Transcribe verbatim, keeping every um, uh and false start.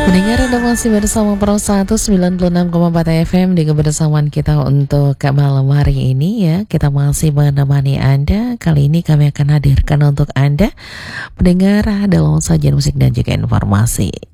Pendengar, Anda masih bersama Pro seratus sembilan puluh enam koma empat F M di kebersamaan kita untuk malam hari ini ya. Kita masih menemani Anda. Kali ini kami akan hadirkan untuk Anda pendengar dalam sajian musik dan juga informasi.